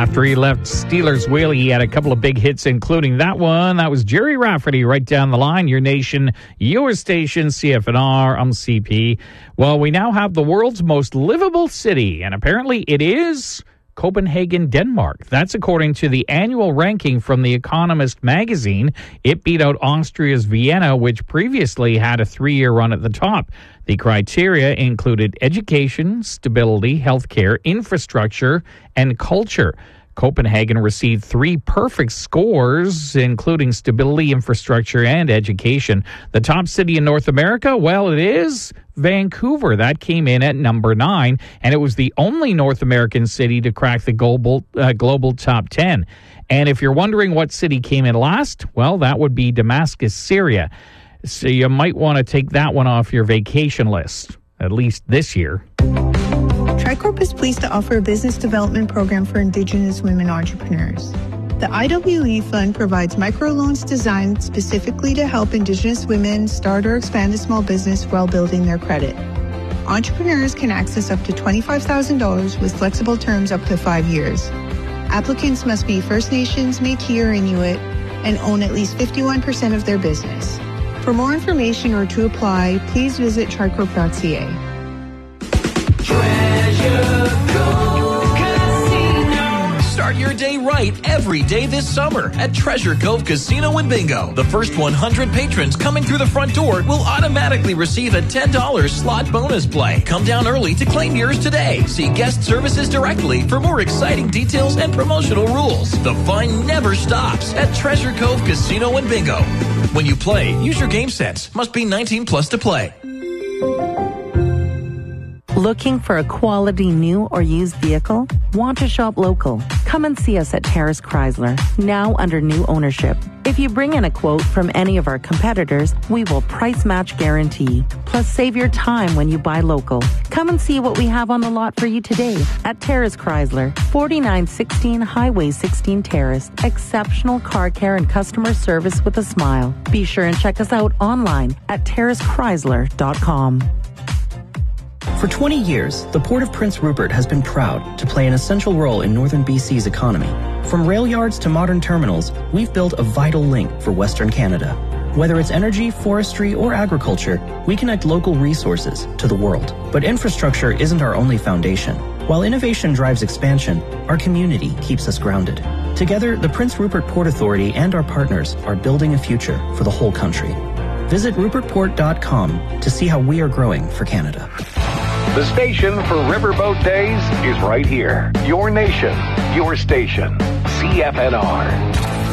After he left Steelers Wheelie, he had a couple of big hits, including that one. That was Jerry Rafferty, Right Down the Line, Your Nation, Your Station, CFNR, I'm CP. Well, we now have the world's most livable city, and apparently it is Copenhagen, Denmark. That's according to the annual ranking from The Economist magazine. It beat out Austria's Vienna, which previously had a 3-year run at the top. The criteria included education, stability, healthcare, infrastructure, and culture. Copenhagen received 3 perfect scores, including stability, infrastructure, and education. The top city in North America, well, it is Vancouver. That came in at number 9, and it was the only North American city to crack the global top 10. And if you're wondering what city came in last, well, that would be Damascus, Syria. So you might want to take that one off your vacation list, at least this year. Tricorp is pleased to offer a business development program for Indigenous women entrepreneurs. The IWE Fund provides microloans designed specifically to help Indigenous women start or expand a small business while building their credit. Entrepreneurs can access up to $25,000 with flexible terms up to 5 years. Applicants must be First Nations, Métis, or Inuit and own at least 51% of their business. For more information or to apply, please visit tricorp.ca. Start your day right every day this summer at Treasure Cove Casino and Bingo. The first 100 patrons coming through the front door will automatically receive a $10 slot bonus play. Come down early to claim yours today. See guest services directly for more exciting details and promotional rules. The fun never stops at Treasure Cove Casino and Bingo. When you play, use your game sense. Must be 19 plus to play. Looking for a quality new or used vehicle? Want to shop local? Come and see us at Terrace Chrysler, now under new ownership. If you bring in a quote from any of our competitors, we will price match guarantee. Plus, save your time when you buy local. Come and see what we have on the lot for you today at Terrace Chrysler, 4916 Highway 16 Terrace. Exceptional car care and customer service with a smile. Be sure and check us out online at terracechrysler.com. For 20 years, the Port of Prince Rupert has been proud to play an essential role in northern BC's economy. From rail yards to modern terminals, we've built a vital link for Western Canada. Whether it's energy, forestry, or agriculture, we connect local resources to the world. But infrastructure isn't our only foundation. While innovation drives expansion, our community keeps us grounded. Together, the Prince Rupert Port Authority and our partners are building a future for the whole country. Visit rupertport.com to see how we are growing for Canada. The station for Riverboat Days is right here. Your nation, your station, CFNR.